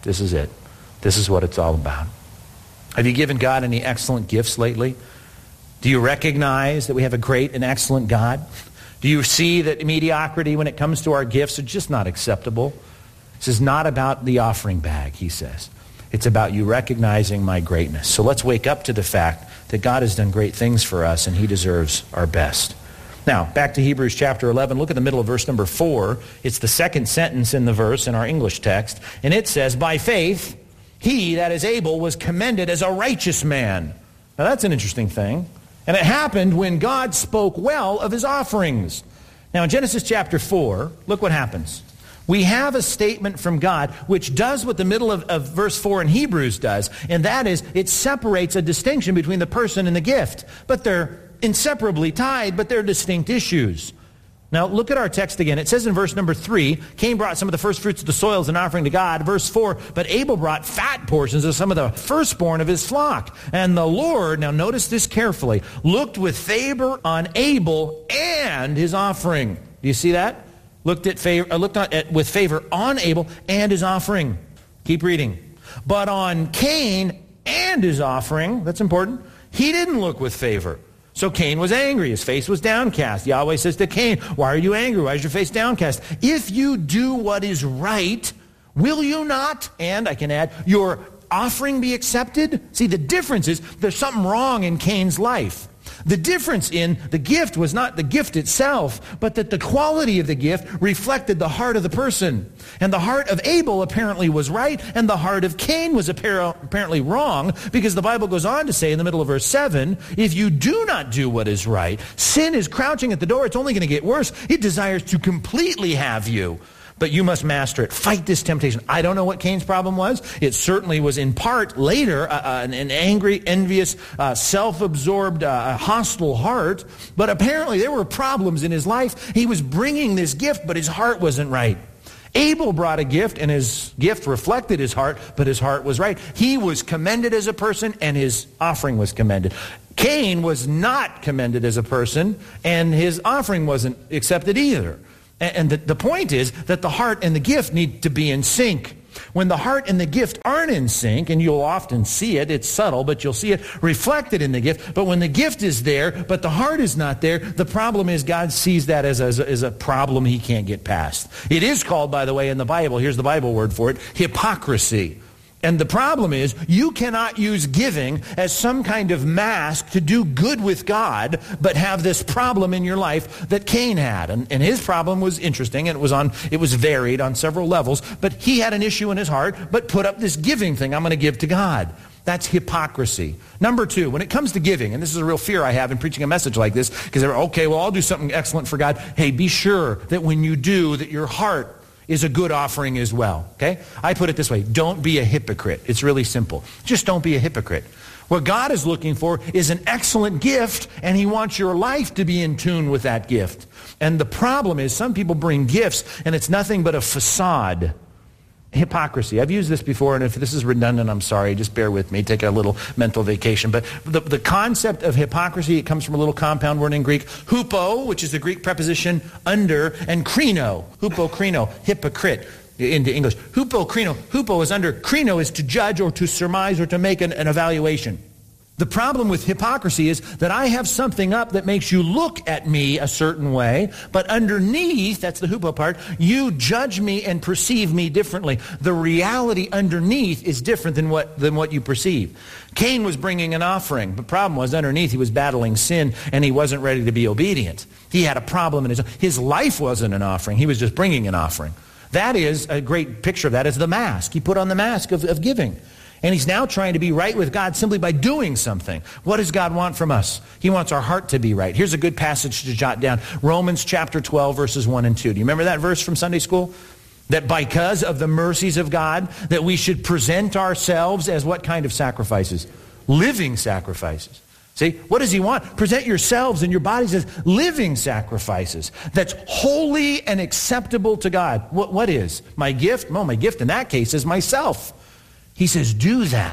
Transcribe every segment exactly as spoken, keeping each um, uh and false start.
This is it. This is what it's all about. Have you given God any excellent gifts lately? Do you recognize that we have a great and excellent God? Do you see that mediocrity when it comes to our gifts are just not acceptable? This is not about the offering bag, he says. It's about you recognizing my greatness. So let's wake up to the fact that God has done great things for us and he deserves our best. Now, back to Hebrews chapter eleven. Look at the middle of verse number four. It's the second sentence in the verse in our English text. And it says, by faith, he, that is Abel, was commended as a righteous man. Now that's an interesting thing. And it happened when God spoke well of his offerings. Now in Genesis chapter four, look what happens. We have a statement from God which does what the middle of, of verse four in Hebrews does. And that is, it separates a distinction between the person and the gift. But they're inseparably tied, but they're distinct issues. Now look at our text again. It says in verse number three, Cain brought some of the first fruits of the soil as an offering to God. Verse four, but Abel brought fat portions of some of the firstborn of his flock. And the Lord, now notice this carefully, looked with favor on Abel and his offering. Do you see that? Looked at favor, uh, looked on, at, with favor on Abel and his offering. Keep reading. But on Cain and his offering, that's important, he didn't look with favor. So Cain was angry. His face was downcast. Yahweh says to Cain, why are you angry? Why is your face downcast? If you do what is right, will you not? And I can add, your offering be accepted? See, the difference is there's something wrong in Cain's life. The difference in the gift was not the gift itself, but that the quality of the gift reflected the heart of the person. And the heart of Abel apparently was right, and the heart of Cain was apparently wrong, because the Bible goes on to say in the middle of verse seven, if you do not do what is right, sin is crouching at the door. It's only going to get worse. It desires to completely have you. But you must master it. Fight this temptation. I don't know what Cain's problem was. It certainly was in part later uh, uh, an, an angry, envious, uh, self-absorbed, uh, hostile heart. But apparently there were problems in his life. He was bringing this gift, but his heart wasn't right. Abel brought a gift, and his gift reflected his heart, but his heart was right. He was commended as a person, and his offering was commended. Cain was not commended as a person, and his offering wasn't accepted either. And the, the point is that the heart and the gift need to be in sync. When the heart and the gift aren't in sync, and you'll often see it, it's subtle, but you'll see it reflected in the gift. But when the gift is there, but the heart is not there, the problem is God sees that as a, as a, as a problem he can't get past. It is called, by the way, in the Bible, here's the Bible word for it, hypocrisy. And the problem is, you cannot use giving as some kind of mask to do good with God, but have this problem in your life that Cain had. And, and his problem was interesting, and it was on, it was varied on several levels, but he had an issue in his heart, but put up this giving thing, I'm going to give to God. That's hypocrisy. Number two, when it comes to giving, and this is a real fear I have in preaching a message like this, because they're, okay, well, I'll do something excellent for God. Hey, be sure that when you do, that your heart is a good offering as well, okay? I put it this way, don't be a hypocrite. It's really simple. Just don't be a hypocrite. What God is looking for is an excellent gift, and he wants your life to be in tune with that gift. And the problem is some people bring gifts, and it's nothing but a facade. Hypocrisy. I've used this before, and if this is redundant, I'm sorry. Just bear with me. Take a little mental vacation. But the, the concept of hypocrisy, it comes from a little compound word in Greek, hupo, which is the Greek preposition under, and krino, hupo, krino, hypocrite into English. Hupo, krino. Hupo is under, krino is to judge or to surmise or to make an, an evaluation. The problem with hypocrisy is that I have something up that makes you look at me a certain way, but underneath, that's the hupo part, you judge me and perceive me differently. The reality underneath is different than what, than what you perceive. Cain was bringing an offering. The problem was underneath he was battling sin, and he wasn't ready to be obedient. He had a problem in his his life wasn't an offering. He was just bringing an offering. That is a great picture of that is the mask. He put on the mask of, of giving. And he's now trying to be right with God simply by doing something. What does God want from us? He wants our heart to be right. Here's a good passage to jot down. Romans chapter twelve, verses one and two. Do you remember that verse from Sunday school? That because of the mercies of God, that we should present ourselves as what kind of sacrifices? Living sacrifices. See, what does he want? Present yourselves and your bodies as living sacrifices. That's holy and acceptable to God. What, what is? My gift? Well, my gift in that case is myself. He says, do that.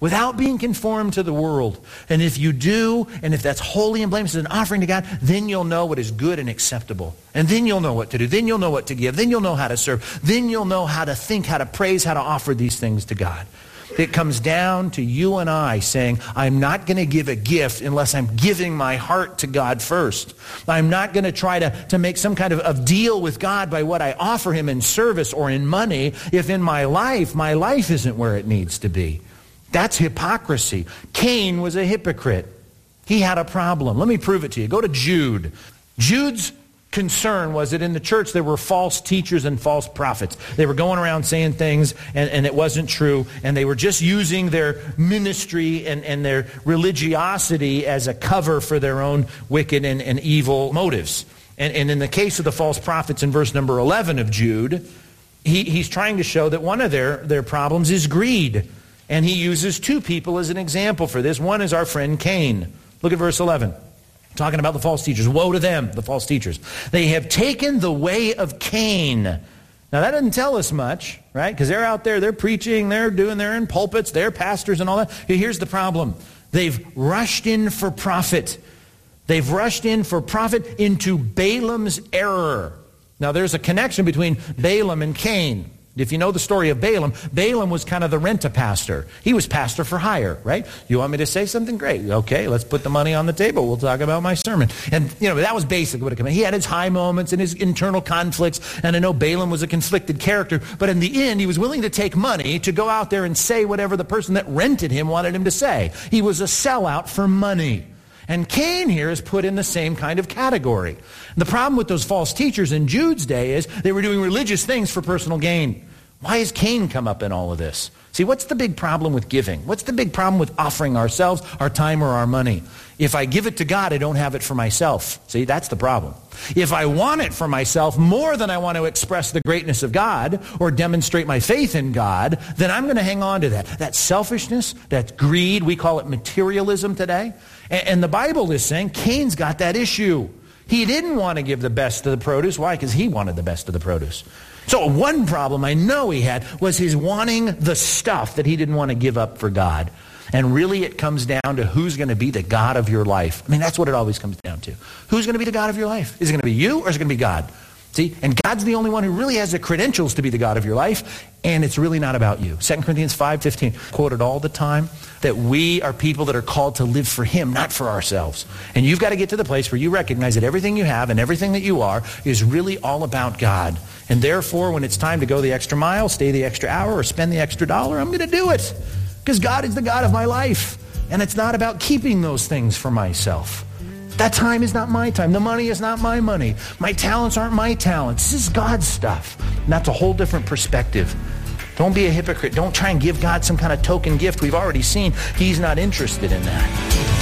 without being conformed to the world. And if you do, and if that's holy and blameless as an offering to God, then you'll know what is good and acceptable. And then you'll know what to do. Then you'll know what to give. Then you'll know how to serve. Then you'll know how to think, how to praise, how to offer these things to God. It comes down to you and I saying, I'm not going to give a gift unless I'm giving my heart to God first. I'm not going to try to, to make some kind of, of deal with God by what I offer him in service or in money if in my life, my life isn't where it needs to be. That's hypocrisy. Cain was a hypocrite. He had a problem. Let me prove it to you. Go to Jude. Jude's concern was that in the church there were false teachers and false prophets. They were going around saying things and, and it wasn't true, and they were just using their ministry and, and their religiosity as a cover for their own wicked and, and evil motives. And, and in the case of the false prophets in verse number eleven of Jude, he, he's trying to show that one of their, their problems is greed. And he uses two people as an example for this. One is our friend Cain. Look at verse eleven. Talking about the false teachers. Woe to them, the false teachers. They have taken the way of Cain. Now that doesn't tell us much, right? Because they're out there, they're preaching, they're doing, they're in pulpits, they're pastors and all that. Here's the problem. They've rushed in for profit. They've rushed in for profit into Balaam's error. Now there's a connection between Balaam and Cain. If you know the story of Balaam, Balaam was kind of the rent-a-pastor. He was pastor for hire, right? You want me to say something? Great. Okay, let's put the money on the table. We'll talk about my sermon. And, you know, that was basically what it came in. He had his high moments and his internal conflicts, and I know Balaam was a conflicted character, but in the end, he was willing to take money to go out there and say whatever the person that rented him wanted him to say. He was a sellout for money. And Cain here is put in the same kind of category. The problem with those false teachers in Jude's day is they were doing religious things for personal gain. Why has Cain come up in all of this? See, what's the big problem with giving? What's the big problem with offering ourselves, our time, or our money? If I give it to God, I don't have it for myself. See, that's the problem. If I want it for myself more than I want to express the greatness of God or demonstrate my faith in God, then I'm going to hang on to that. That selfishness, that greed, we call it materialism today. And, and the Bible is saying Cain's got that issue. He didn't want to give the best of the produce. Why? Because he wanted the best of the produce. So one problem I know he had was his wanting the stuff that he didn't want to give up for God. And really it comes down to who's going to be the God of your life. I mean, that's what it always comes down to. Who's going to be the God of your life? Is it going to be you or is it going to be God? See, and God's the only one who really has the credentials to be the God of your life, and it's really not about you. Second Corinthians five fifteen, quoted all the time, that we are people that are called to live for him, not for ourselves. And you've got to get to the place where you recognize that everything you have and everything that you are is really all about God. And therefore, when it's time to go the extra mile, stay the extra hour, or spend the extra dollar, I'm going to do it. Because God is the God of my life. And it's not about keeping those things for myself. That time is not my time. The money is not my money. My talents aren't my talents. This is God's stuff. And that's a whole different perspective. Don't be a hypocrite. Don't try and give God some kind of token gift. We've already seen he's not interested in that.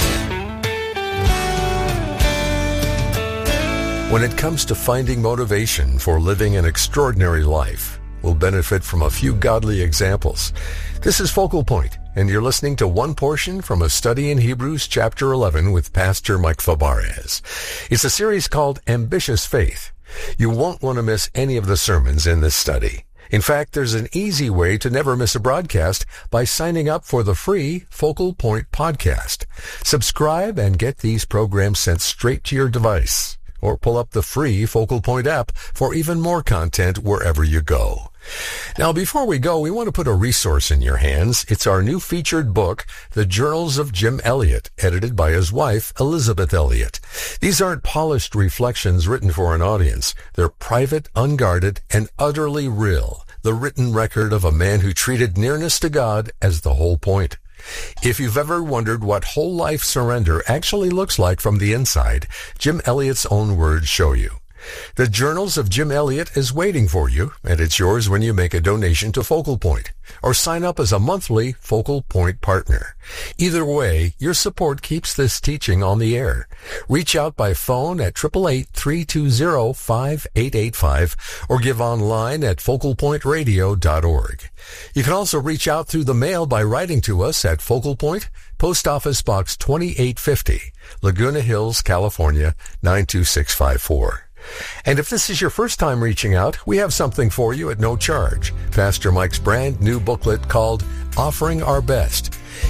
When it comes to finding motivation for living an extraordinary life, we'll benefit from a few godly examples. This is Focal Point, and you're listening to one portion from a study in Hebrews chapter eleven with Pastor Mike Fabarez. It's a series called Ambitious Faith. You won't want to miss any of the sermons in this study. In fact, there's an easy way to never miss a broadcast by signing up for the free Focal Point podcast. Subscribe and get these programs sent straight to your device. Or pull up the free Focal Point app for even more content wherever you go. Now, before we go, we want to put a resource in your hands. It's our new featured book, The Journals of Jim Elliot, edited by his wife, Elizabeth Elliot. These aren't polished reflections written for an audience. They're private, unguarded, and utterly real. The written record of a man who treated nearness to God as the whole point. If you've ever wondered what whole life surrender actually looks like from the inside, Jim Elliot's own words show you. The Journals of Jim Elliot is waiting for you, and it's yours when you make a donation to Focal Point or sign up as a monthly Focal Point partner. Either way, your support keeps this teaching on the air. Reach out by phone at eight eight eight, three two zero, five eight eight five or give online at focal point radio dot org. You can also reach out through the mail by writing to us at Focal Point, Post Office Box twenty-eight fifty, Laguna Hills, California, nine two six five four. And if this is your first time reaching out, we have something for you at no charge. Pastor Mike's brand new booklet called Offering Our Best.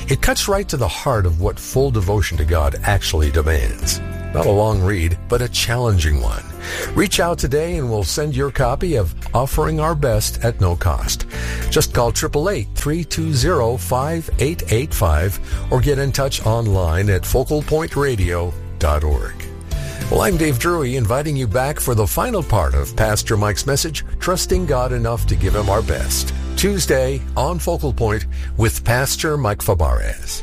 It cuts right to the heart of what full devotion to God actually demands. Not a long read, but a challenging one. Reach out today and we'll send your copy of Offering Our Best at no cost. Just call eight eight eight, three two zero, five eight eight five or get in touch online at focal point radio dot org. Well, I'm Dave Drury, inviting you back for the final part of Pastor Mike's message, Trusting God Enough to Give Him Our Best. Tuesday on Focal Point with Pastor Mike Fabarez.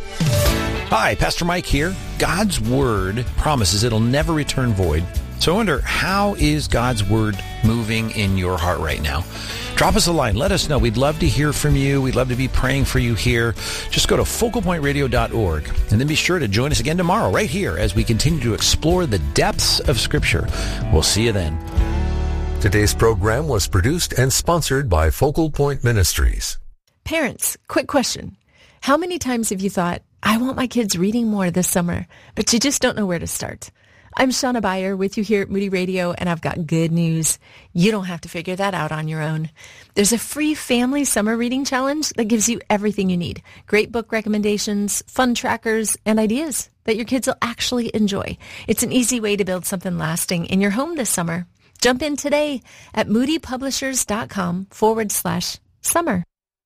Hi, Pastor Mike here. God's Word promises it'll never return void. So I wonder, how is God's Word moving in your heart right now? Drop us a line. Let us know. We'd love to hear from you. We'd love to be praying for you here. Just go to focal point radio dot org and then be sure to join us again tomorrow right here as we continue to explore the depths of Scripture. We'll see you then. Today's program was produced and sponsored by Focal Point Ministries. Parents, quick question. How many times have you thought, I want my kids reading more this summer, but you just don't know where to start? I'm Shauna Beyer with you here at Moody Radio, and I've got good news. You don't have to figure that out on your own. There's a free family summer reading challenge that gives you everything you need. Great book recommendations, fun trackers, and ideas that your kids will actually enjoy. It's an easy way to build something lasting in your home this summer. Jump in today at moodypublishers.com forward slash summer.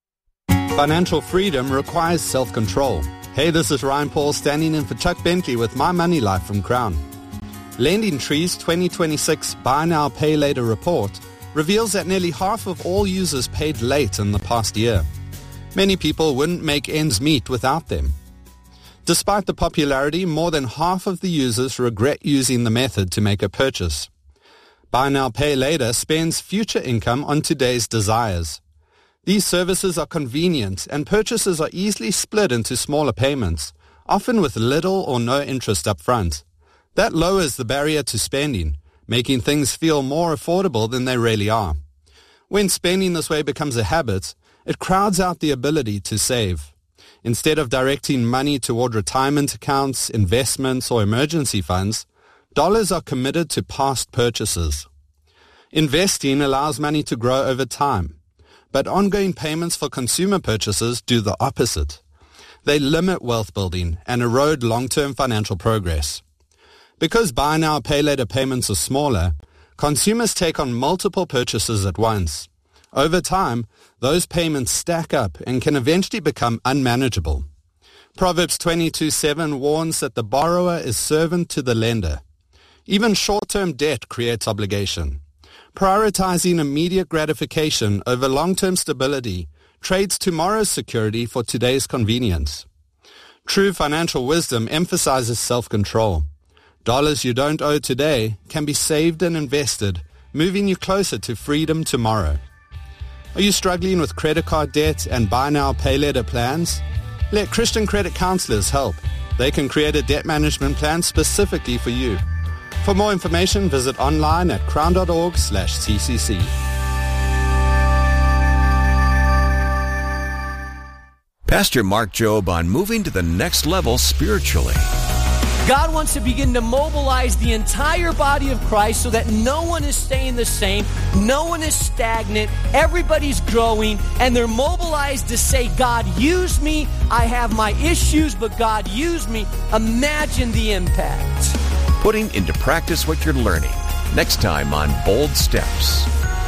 Financial freedom requires self-control. Hey, this is Ryan Paul standing in for Chuck Bentley with My Money Life from Crown. Lending Tree's twenty twenty-six Buy Now, Pay Later report reveals that nearly half of all users paid late in the past year. Many people wouldn't make ends meet without them. Despite the popularity, more than half of the users regret using the method to make a purchase. Buy Now, Pay Later spends future income on today's desires. These services are convenient and purchases are easily split into smaller payments, often with little or no interest up front. That lowers the barrier to spending, making things feel more affordable than they really are. When spending this way becomes a habit, it crowds out the ability to save. Instead of directing money toward retirement accounts, investments, or emergency funds, dollars are committed to past purchases. Investing allows money to grow over time, but ongoing payments for consumer purchases do the opposite. They limit wealth building and erode long-term financial progress. Because Buy Now, Pay Later payments are smaller, consumers take on multiple purchases at once. Over time, those payments stack up and can eventually become unmanageable. Proverbs twenty-two seven warns that the borrower is servant to the lender. Even short-term debt creates obligation. Prioritizing immediate gratification over long-term stability trades tomorrow's security for today's convenience. True financial wisdom emphasizes self-control. Dollars you don't owe today can be saved and invested, moving you closer to freedom tomorrow. Are you struggling with credit card debt and Buy Now, Pay Later plans? Let Christian credit counselors help. They can create a debt management plan specifically for you. For more information, visit online at crown.org slash CCC. Pastor Mark Jobe on moving to the next level spiritually. God wants to begin to mobilize the entire body of Christ so that no one is staying the same, no one is stagnant, everybody's growing, and they're mobilized to say, God, use me. I have my issues, but God, use me. Imagine the impact. Putting into practice what you're learning. Next time on Bold Steps.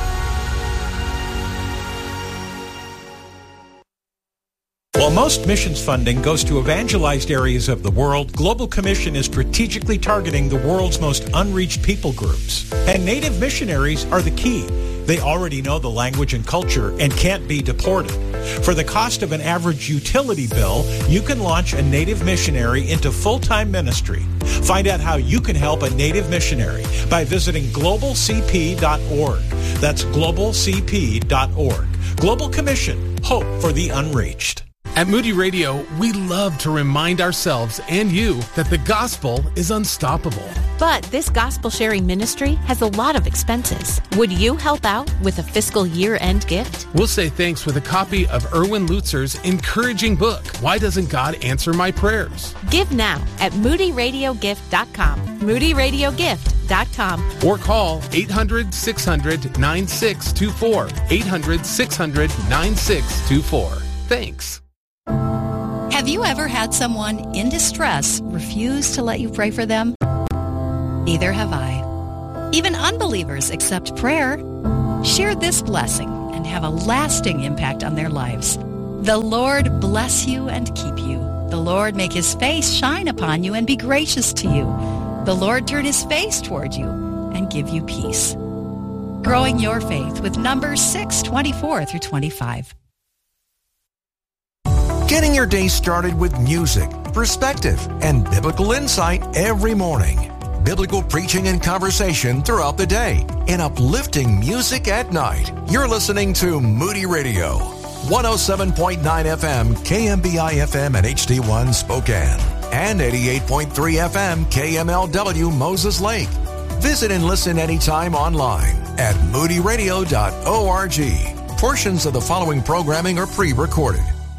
While most missions funding goes to evangelized areas of the world, Global Commission is strategically targeting the world's most unreached people groups. And Native missionaries are the key. They already know the language and culture and can't be deported. For the cost of an average utility bill, you can launch a Native missionary into full-time ministry. Find out how you can help a Native missionary by visiting global c p dot org. That's global c p dot org. Global Commission, hope for the unreached. At Moody Radio, we love to remind ourselves and you that the gospel is unstoppable. But this gospel-sharing ministry has a lot of expenses. Would you help out with a fiscal year-end gift? We'll say thanks with a copy of Erwin Lutzer's encouraging book, Why Doesn't God Answer My Prayers? Give now at moody radio gift dot com. moody radio gift dot com. Or call eight hundred, six hundred, nine six two four. eight hundred, six hundred, nine six two four. Thanks. Have you ever had someone in distress refuse to let you pray for them? Neither have I. Even unbelievers accept prayer. Share this blessing and have a lasting impact on their lives. The Lord bless you and keep you. The Lord make his face shine upon you and be gracious to you. The Lord turn his face toward you and give you peace. Growing your faith with Numbers six, twenty-four through twenty-five. Getting your day started with music, perspective, and biblical insight every morning. Biblical preaching and conversation throughout the day. And uplifting music at night. You're listening to Moody Radio. one oh seven point nine F M, K M B I F M and H D one Spokane. And eighty-eight point three F M, K M L W Moses Lake. Visit and listen anytime online at moody radio dot org. Portions of the following programming are pre-recorded.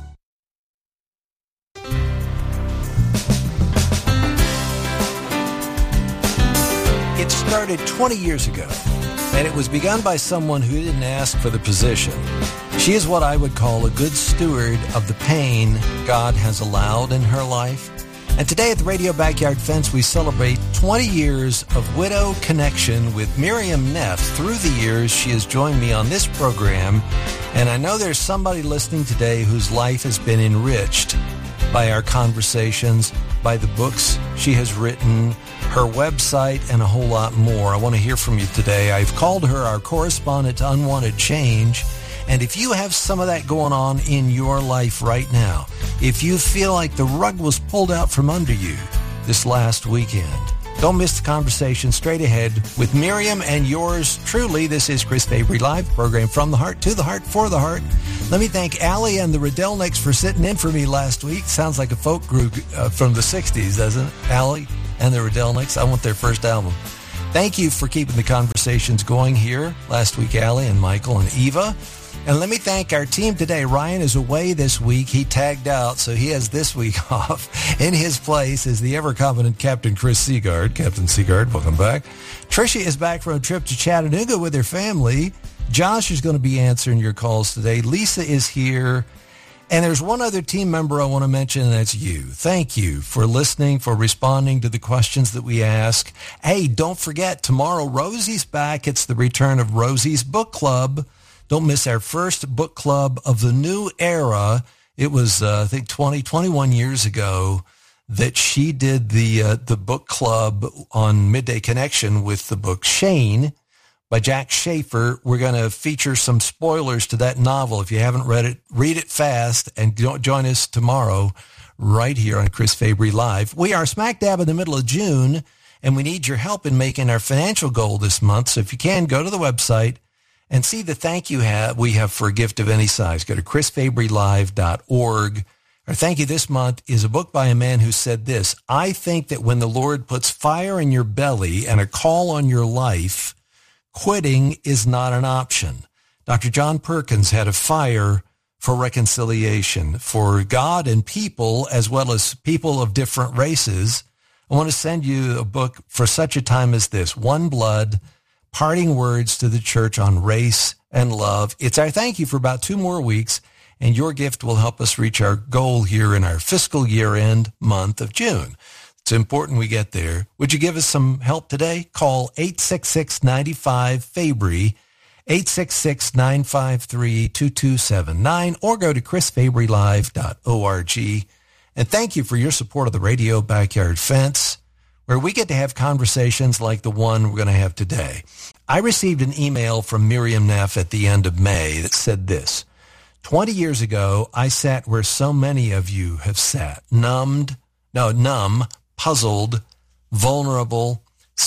It started twenty years ago, and it was begun by someone who didn't ask for the position. She is what I would call a good steward of the pain God has allowed in her life. And today at the Radio Backyard Fence, we celebrate twenty years of widow connection with Miriam Neff. Through the years, she has joined me on this program, and I know there's somebody listening today whose life has been enriched by our conversations, by the books she has written, her website, and a whole lot more. I want to hear from you today. I've called her our correspondent to Unwanted Change. And if you have some of that going on in your life right now, if you feel like the rug was pulled out from under you this last weekend, don't miss the conversation straight ahead with Miriam and yours truly. This is Chris Fabry Live, program from the heart, to the heart, for the heart. Let me thank Allie and the Radelniks for sitting in for me last week. Sounds like a folk group uh, from the sixties, doesn't it? Allie and the Radelniks. I want their first album. Thank you for keeping the conversations going here. Last week, Allie and Michael and Eva. And let me thank our team today. Ryan is away this week. He tagged out, so he has this week off. In his place is the ever-competent Captain Chris Seagard. Captain Seagard, welcome back. Tricia is back from a trip to Chattanooga with her family. Josh is going to be answering your calls today. Lisa is here. And there's one other team member I want to mention, and that's you. Thank you for listening, for responding to the questions that we ask. Hey, don't forget, tomorrow Rosie's back. It's the return of Rosie's Book Club. Don't miss our first book club of the new era. It was, uh, I think, twenty, twenty-one years ago that she did the uh, the book club on Midday Connection with the book Shane by Jack Schaefer. We're going to feature some spoilers to that novel. If you haven't read it, read it fast, and don't join us tomorrow right here on Chris Fabry Live. We are smack dab in the middle of June, and we need your help in making our financial goal this month. So if you can, go to the website and see the thank you have we have for a gift of any size. Go to chris fabry live dot org. Our thank you this month is a book by a man who said this: I think that when the Lord puts fire in your belly and a call on your life, quitting is not an option. Doctor John Perkins had a fire for reconciliation, for God and people, as well as people of different races. I want to send you a book for such a time as this, One Blood, Parting Words to the Church on Race and Love. It's our thank you for about two more weeks, and your gift will help us reach our goal here in our fiscal year-end month of June. It's important we get there. Would you give us some help today? Call eight six six, nine five, Fabry, eight six six, nine five three, two two seven nine, or go to chris fabry live dot org. And thank you for your support of the Radio Backyard Fence, where we get to have conversations like the one we're going to have today. I received an email from Miriam Neff at the end of May that said this: twenty years ago, I sat where so many of you have sat, numbed, no, numb, puzzled, vulnerable,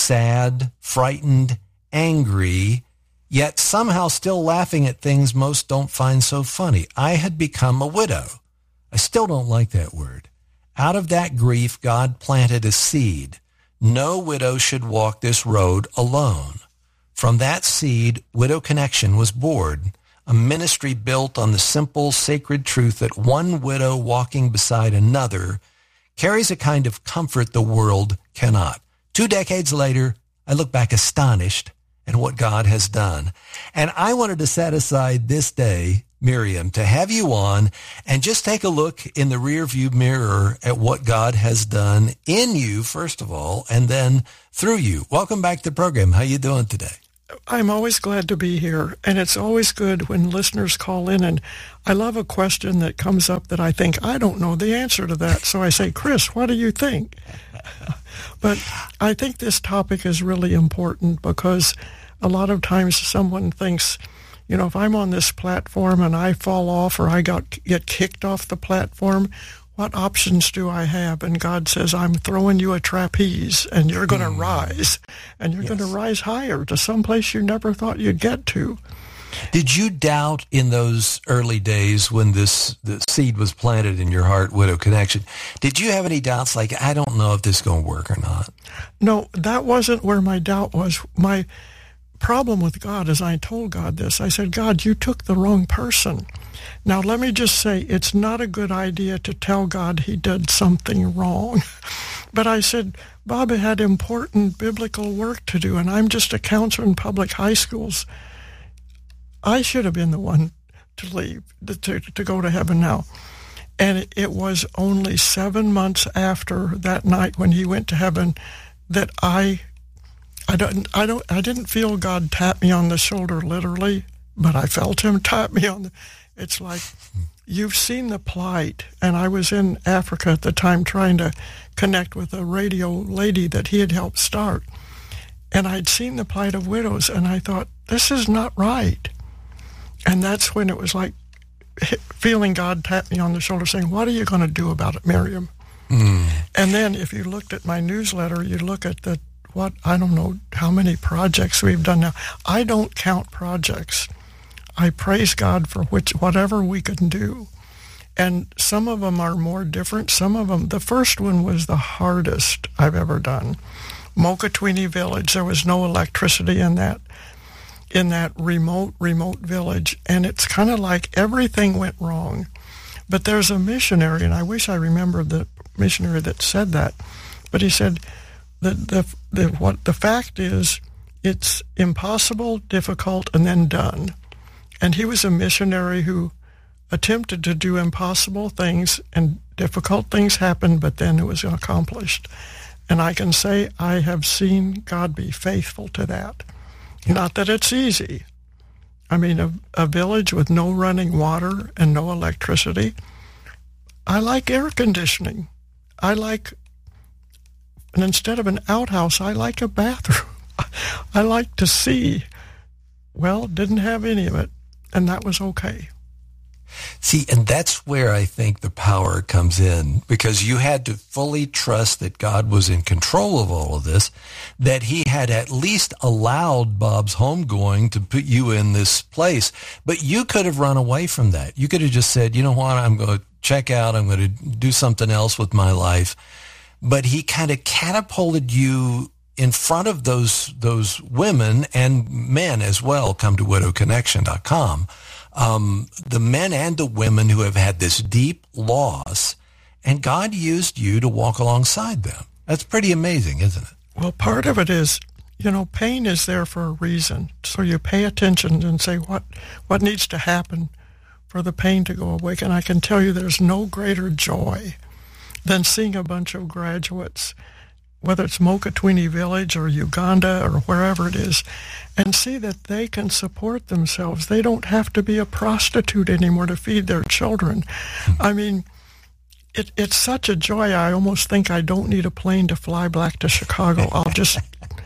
sad, frightened, angry, yet somehow still laughing at things most don't find so funny. I had become a widow. I still don't like that word. Out of that grief, God planted a seed. No widow should walk this road alone. From that seed, Widow Connection was born, a ministry built on the simple, sacred truth that one widow walking beside another carries a kind of comfort the world cannot. Two decades later, I look back astonished at what God has done. And I wanted to set aside this day Miriam, to have you on and just take a look in the rearview mirror at what God has done in you, first of all, and then through you. Welcome back to the program. How you doing today? I'm always glad to be here, and it's always good when listeners call in, and I love a question that comes up that I think, I don't know the answer to that, so I say, Chris, what do you think? But I think this topic is really important because a lot of times someone thinks, you know, if I'm on this platform and I fall off or I got get kicked off the platform, what options do I have? And God says, I'm throwing you a trapeze, and you're going to mm. rise, and you're yes. going to rise higher to some place you never thought you'd get to. Did you doubt in those early days when this the seed was planted in your heart, Widow Connection? Did you have any doubts like, I don't know if this is going to work or not? No, that wasn't where my doubt was. My problem with God is I told God this. I said, God, you took the wrong person. Now, let me just say, it's not a good idea to tell God he did something wrong. But I said, Bob had important biblical work to do, and I'm just a counselor in public high schools. I should have been the one to leave, to, to go to heaven now. And it, it was only seven months after that night when he went to heaven that I, I don't, I don't, I didn't feel God tap me on the shoulder literally, but I felt him tap me on the. It's like, you've seen the plight, and I was in Africa at the time trying to connect with a radio lady that he had helped start, and I'd seen the plight of widows, and I thought, this is not right. And that's when it was like feeling God tap me on the shoulder saying, what are you going to do about it, Miriam? Mm. And then if you looked at my newsletter, you look at the, what, I don't know how many projects we've done now. I don't count projects. I praise God for which whatever we can do. And some of them are more different. Some of them, the first one was the hardest I've ever done. Mokatwini Village, there was no electricity in that in that remote, remote village. And it's kind of like everything went wrong. But there's a missionary, and I wish I remembered the missionary that said that. But he said that the, the, what the fact is, it's impossible, difficult, and then done. And he was a missionary who attempted to do impossible things, and difficult things happened, but then it was accomplished. And I can say I have seen God be faithful to that. Yeah. Not that it's easy. I mean, a, a village with no running water and no electricity. I like air conditioning. I like, and instead of an outhouse, I like a bathroom. I like to see. Well, didn't have any of it, and that was okay. See, and that's where I think the power comes in, because you had to fully trust that God was in control of all of this, that he had at least allowed Bob's homegoing to put you in this place. But you could have run away from that. You could have just said, you know what, I'm going to check out. I'm going to do something else with my life. But he kind of catapulted you in front of those those women and men as well. Come to widow connection dot com. Um, the men and the women who have had this deep loss, and God used you to walk alongside them. That's pretty amazing, isn't it? Well, part of it is, you know, pain is there for a reason. So you pay attention and say, what what needs to happen for the pain to go away? And I can tell you there's no greater joy than seeing a bunch of graduates, whether it's Mokatwini Village or Uganda or wherever it is, and see that they can support themselves. They don't have to be a prostitute anymore to feed their children. I mean, it, it's such a joy. I almost think I don't need a plane to fly back to Chicago. I'll just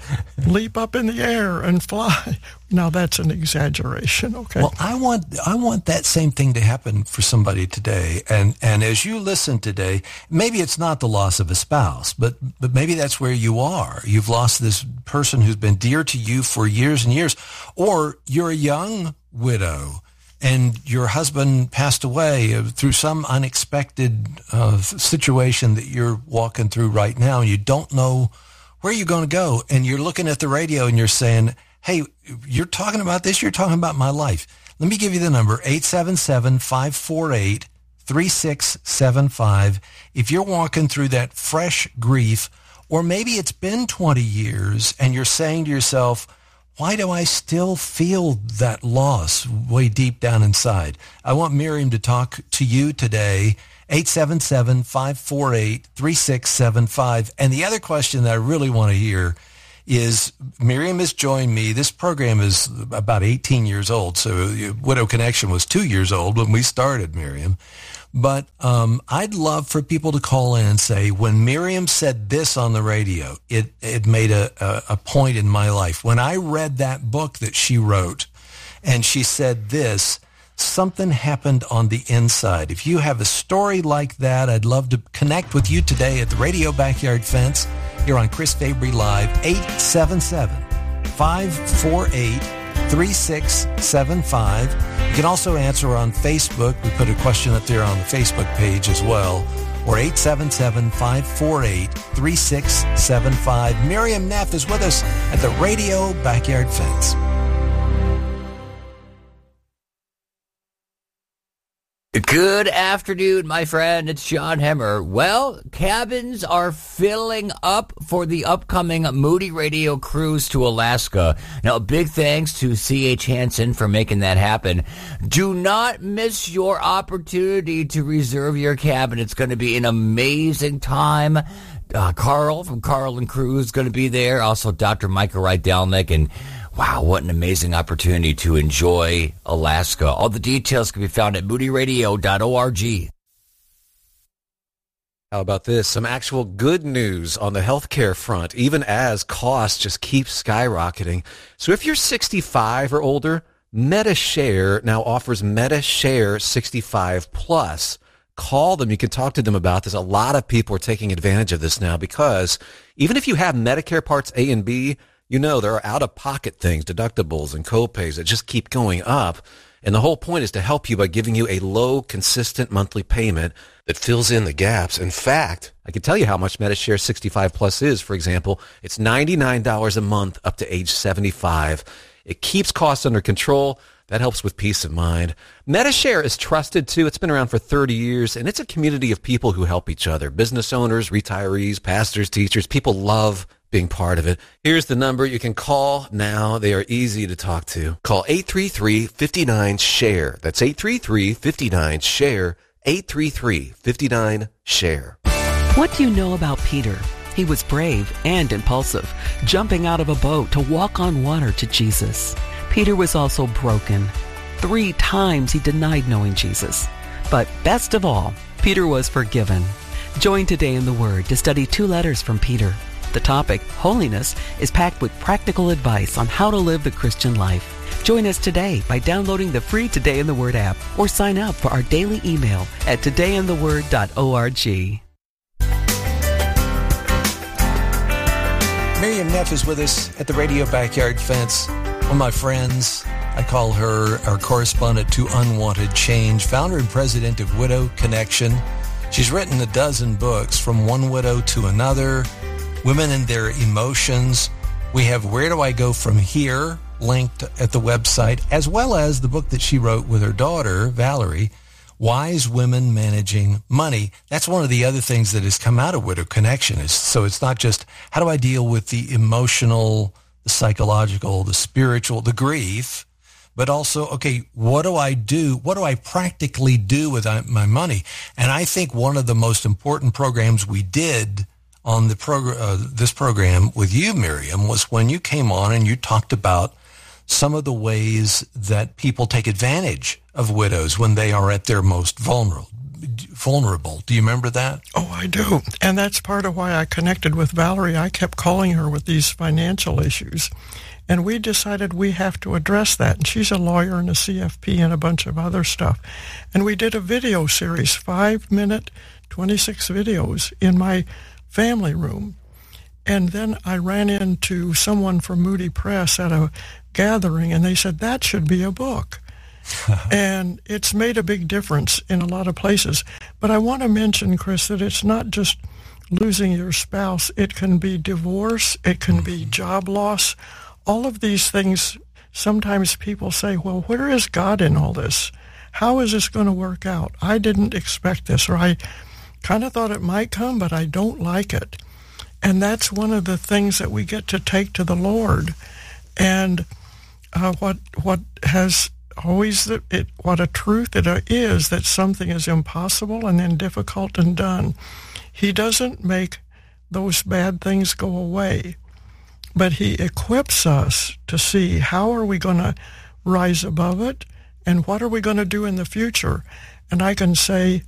leap up in the air and fly. Now, that's an exaggeration, okay? Well, I want I want that same thing to happen for somebody today. And and as you listen today, maybe it's not the loss of a spouse, but but maybe that's where you are. You've lost this person who's been dear to you for years and years. Or you're a young widow and your husband passed away through some unexpected uh, situation that you're walking through right now, and you don't know where you're going to go, and you're looking at the radio and you're saying, hey, you're talking about this, you're talking about my life. Let me give you the number, eight seven seven, five four eight, three six seven five. If you're walking through that fresh grief, or maybe it's been twenty years and you're saying to yourself, why do I still feel that loss way deep down inside? I want Miriam to talk to you today, eight seven seven, five four eight, three six seven five. And the other question that I really want to hear is, Miriam has joined me. This program is about eighteen years old, so Widow Connection was two years old when we started, Miriam. But um, I'd love for people to call in and say, when Miriam said this on the radio, it, it made a, a, a point in my life. When I read that book that she wrote and she said this, something happened on the inside. If you have a story like that, I'd love to connect with you today at the Radio Backyard Fence here on Chris Fabry Live, eight seven seven, five four eight, three six seven five. You can also answer on Facebook. We put a question up there on the Facebook page as well, or eight seven seven, five four eight, three six seven five. Miriam Neff is with us at the Radio Backyard Fence. Good afternoon, my friend. It's John Hemmer. Well, cabins are filling up for the upcoming Moody Radio cruise to Alaska. Now, big thanks to C H Hansen for making that happen. Do not miss your opportunity to reserve your cabin. It's going to be an amazing time. Uh, Carl from Carl and Cruise is going to be there. Also, Doctor Michael Rydelnik. And wow, what an amazing opportunity to enjoy Alaska. All the details can be found at moody radio dot org. How about this? Some actual good news on the healthcare front, even as costs just keep skyrocketing. So if you're sixty-five or older, MediShare now offers MediShare sixty-five plus. Call them. You can talk to them about this. A lot of people are taking advantage of this now because even if you have Medicare Parts A and B, you know, there are out-of-pocket things, deductibles and co-pays that just keep going up. And the whole point is to help you by giving you a low, consistent monthly payment that fills in the gaps. In fact, I can tell you how much MediShare sixty-five plus is. For example, it's ninety-nine dollars a month up to age seventy-five. It keeps costs under control. That helps with peace of mind. MediShare is trusted, too. It's been around for thirty years, and it's a community of people who help each other. Business owners, retirees, pastors, teachers. People love being part of it. Here's the number you can call now. They are easy to talk to. Call eight three three, five nine, SHARE. That's eight three three, five nine, SHARE. eight three three, five nine, SHARE. What do you know about Peter? He was brave and impulsive, jumping out of a boat to walk on water to Jesus. Peter was also broken. Three times he denied knowing Jesus. But best of all, Peter was forgiven. Join Today in the Word to study two letters from Peter. The topic, holiness, is packed with practical advice on how to live the Christian life. Join us today by downloading the free Today in the Word app or sign up for our daily email at today in the word dot org. Miriam Neff is with us at the Radio Backyard Fence. One of my friends, I call her our correspondent to Unwanted Change, founder and president of Widow Connection. She's written a dozen books, From One Widow to Another, Women and Their Emotions. We have Where Do I Go From Here linked at the website, as well as the book that she wrote with her daughter, Valerie, Wise Women Managing Money. That's one of the other things that has come out of Widow Connection. Is so it's not just how do I deal with the emotional, the psychological, the spiritual, the grief, but also, okay, what do I do? What do I practically do with my money? And I think one of the most important programs we did on the progr- uh, this program with you, Miriam, was when you came on and you talked about some of the ways that people take advantage of widows when they are at their most vulnerable. Vulnerable. Do you remember that? Oh, I do. And that's part of why I connected with Valerie. I kept calling her with these financial issues. And we decided we have to address that. And she's a lawyer and a C F P and a bunch of other stuff. And we did a video series, five-minute, twenty-six videos in my family room. And then I ran into someone from Moody Press at a gathering, and they said, that should be a book. And it's made a big difference in a lot of places. But I want to mention, Chris, that it's not just losing your spouse. It can be divorce. It can be job loss. All of these things, sometimes people say, well, where is God in all this? How is this going to work out? I didn't expect this, or I kind of thought it might come, but I don't like it. And that's one of the things that we get to take to the Lord And uh, what what has always the, it, what a truth it is that something is impossible and then difficult and done. He doesn't make those bad things go away, but he equips us to see how are we going to rise above it and what are we going to do in the future. And I can say,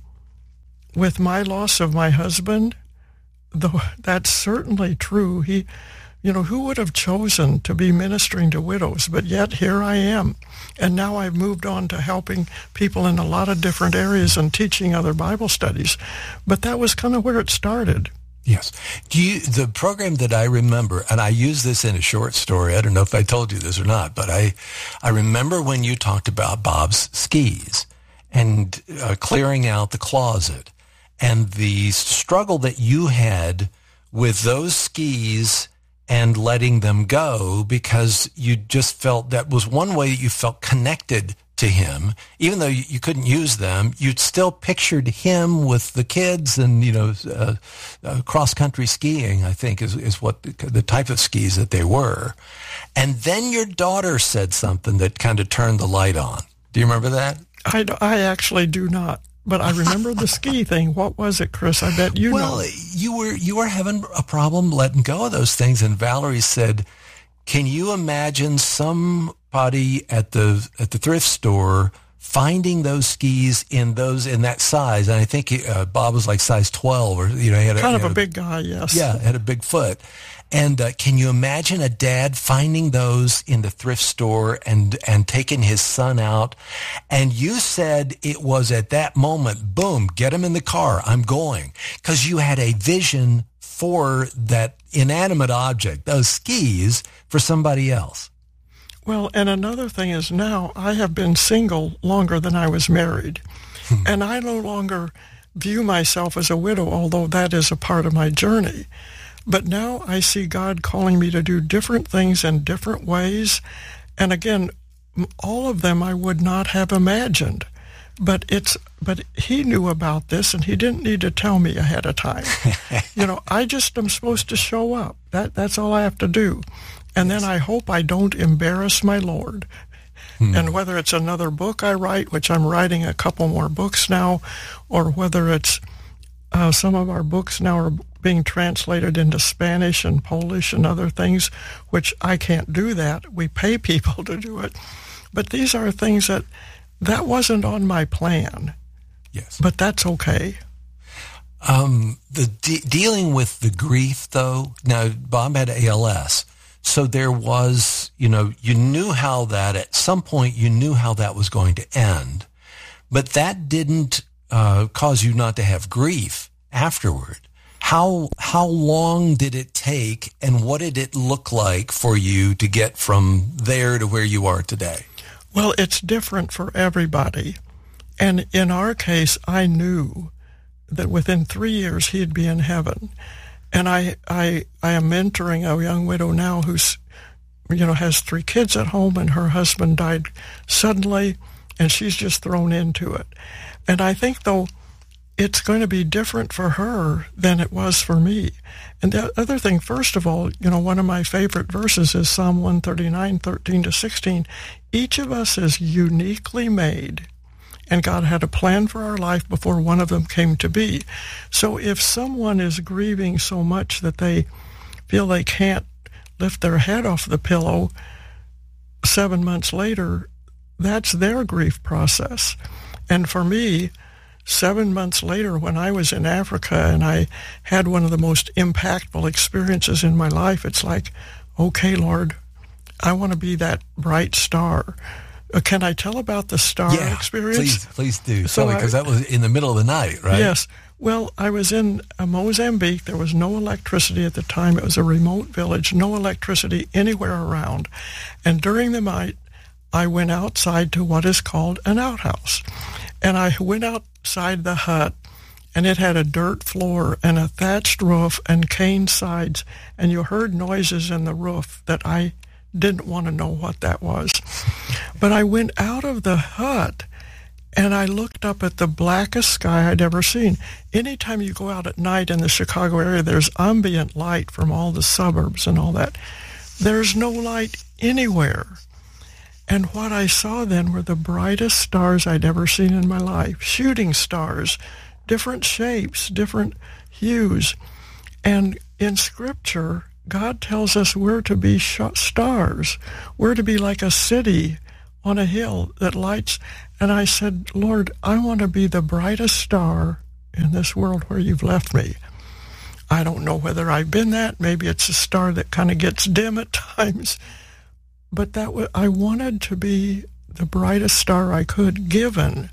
with my loss of my husband, though that's certainly true, he, you know, who would have chosen to be ministering to widows? But yet here I am. And now I've moved on to helping people in a lot of different areas and teaching other Bible studies. But that was kind of where it started. Yes. Do you, the program that I remember, and I use this in a short story, I don't know if I told you this or not, but I, I remember when you talked about Bob's skis and uh, clearing out the closet and the struggle that you had with those skis and letting them go because you just felt that was one way that you felt connected to him. Even though you, you couldn't use them, you'd still pictured him with the kids and, you know, uh, uh, cross-country skiing, I think, is, is what the, the type of skis that they were. And then your daughter said something that kind of turned the light on. Do you remember that? I, I actually do not. But I remember the ski thing. What was it, Chris? I bet you well, know. Well, you were you were having a problem letting go of those things, and Valerie said, "Can you imagine somebody at the at the thrift store finding those skis in those in that size?" And I think uh, Bob was like size twelve, or you know, he had kind a, of had a big guy. Yes. Yeah, had a big foot. And uh, can you imagine a dad finding those in the thrift store and, and taking his son out? And you said it was at that moment, boom, get him in the car, I'm going. Because you had a vision for that inanimate object, those skis, for somebody else. Well, and another thing is now I have been single longer than I was married. And I no longer view myself as a widow, although that is a part of my journey. But now I see God calling me to do different things in different ways. And again, all of them I would not have imagined. But it's but he knew about this, and he didn't need to tell me ahead of time. You know, I just am supposed to show up. That That's all I have to do. And then I hope I don't embarrass my Lord. Hmm. And whether it's another book I write, which I'm writing a couple more books now, or whether it's uh, some of our books now are being translated into Spanish and Polish and other things, which I can't do that. We pay people to do it. But these are things that, that wasn't on my plan. Yes. But that's okay. Um, the de- dealing with the grief, though, now, Bob had A L S. So there was, you know, you knew how that, at some point, you knew how that was going to end. But that didn't uh, cause you not to have grief afterward. How how long did it take, and what did it look like for you to get from there to where you are today? Well, it's different for everybody. And in our case, I knew that within three years he'd be in heaven. And I I I am mentoring a young widow now who's, you know, has three kids at home, and her husband died suddenly, and she's just thrown into it. And I think, though, it's going to be different for her than it was for me. And the other thing, first of all, you know, one of my favorite verses is Psalm one thirty-nine, thirteen to sixteen. Each of us is uniquely made, and God had a plan for our life before one of them came to be. So if someone is grieving so much that they feel they can't lift their head off the pillow seven months later, that's their grief process. And for me, Seven months later, when I was in Africa and I had one of the most impactful experiences in my life, it's like, okay, Lord, I want to be that bright star. Uh, can I tell about the star yeah, experience? Please, please do. So Tell me, because that was in the middle of the night, right? Yes. Well, I was in uh, Mozambique. There was no electricity at the time. It was a remote village, no electricity anywhere around. And during the night, I went outside to what is called an outhouse. And I went outside the hut, and it had a dirt floor and a thatched roof and cane sides, and you heard noises in the roof that I didn't want to know what that was. But I went out of the hut, and I looked up at the blackest sky I'd ever seen. Anytime you go out at night in the Chicago area, there's ambient light from all the suburbs and all that. There's no light anywhere. And what I saw then were the brightest stars I'd ever seen in my life, shooting stars, different shapes, different hues. And in Scripture, God tells us we're to be sh- stars. We're to be like a city on a hill that lights. And I said, Lord, I want to be the brightest star in this world where you've left me. I don't know whether I've been that. Maybe it's a star that kind of gets dim at times. But that w- I wanted to be the brightest star I could, given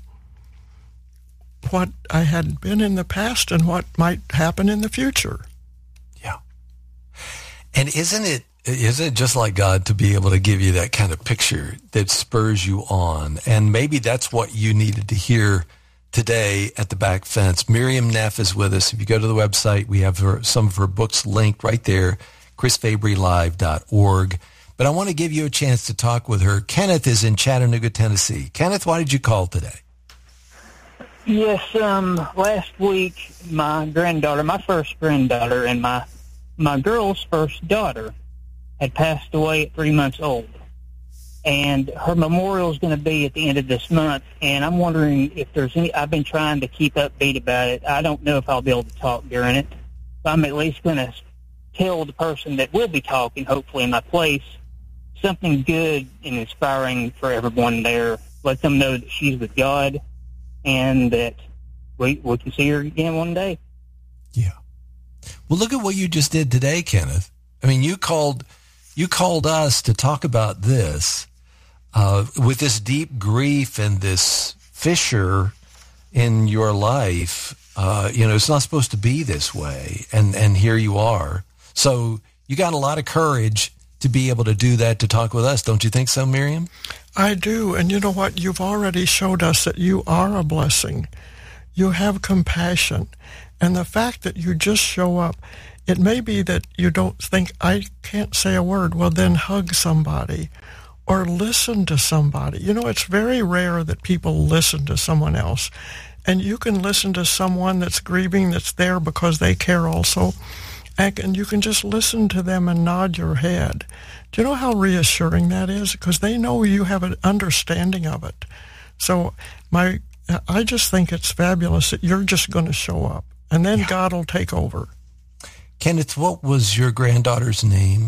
what I had been in the past and what might happen in the future. Yeah. And isn't it, isn't it just like God to be able to give you that kind of picture that spurs you on? And maybe that's what you needed to hear today at the Back Fence. Miriam Neff is with us. If you go to the website, we have her, some of her books linked right there, chris fabry live dot org. But I want to give you a chance to talk with her. Kenneth is in Chattanooga, Tennessee. Kenneth, why did you call today? Yes, um, last week, my granddaughter, my first granddaughter, and my my girl's first daughter had passed away at three months old. And her memorial is going to be at the end of this month. And I'm wondering if there's any, I've been trying to keep upbeat about it. I don't know if I'll be able to talk during it. But I'm at least going to tell the person that will be talking, hopefully in my place, something good and inspiring for everyone there. Let them know that she's with God and that we, we can see her again one day. Yeah. Well, look at what you just did today, Kenneth. I mean, you called you called us to talk about this uh, with this deep grief and this fissure in your life. Uh, you know, it's not supposed to be this way, and and here you are. So you got a lot of courage to be able to do that, to talk with us. Don't you think so, Miriam? I do. And you know what? You've already showed us that you are a blessing. You have compassion. And the fact that you just show up, it may be that you don't think, I can't say a word. Well, then hug somebody or listen to somebody. You know, it's very rare that people listen to someone else. And you can listen to someone that's grieving, that's there because they care also. And you can just listen to them and nod your head. Do you know how reassuring that is? Because they know you have an understanding of it. So my, I just think it's fabulous that you're just going to show up. And then yeah. God will take over. Kenneth, what was your granddaughter's name?